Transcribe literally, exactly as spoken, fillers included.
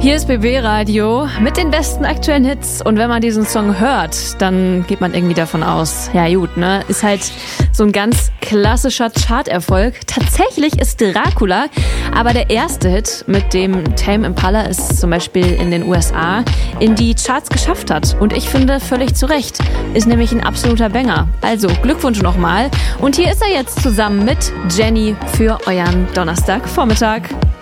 Hier ist B B Radio mit den besten aktuellen Hits. Und wenn man diesen Song hört, dann geht man irgendwie davon aus, ja gut, ne, ist halt so ein ganz klassischer Charterfolg. Tatsächlich ist Dracula aber der erste Hit, mit dem Tame Impala es zum Beispiel in den U S A in die Charts geschafft hat. Und ich finde, völlig zu Recht, ist nämlich ein absoluter Banger. Also Glückwunsch nochmal. Und hier ist er jetzt zusammen mit Jenny für euren Donnerstagvormittag.